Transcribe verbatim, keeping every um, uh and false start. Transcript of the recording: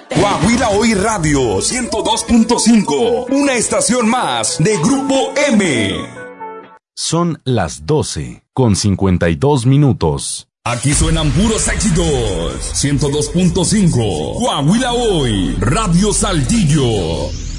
Coahuila Hoy Radio ciento dos punto cinco, una estación más de Grupo M. Son las doce con cincuenta y dos minutos. Aquí suenan puros éxitos. ciento dos punto cinco, Coahuila Hoy, Radio Saltillo.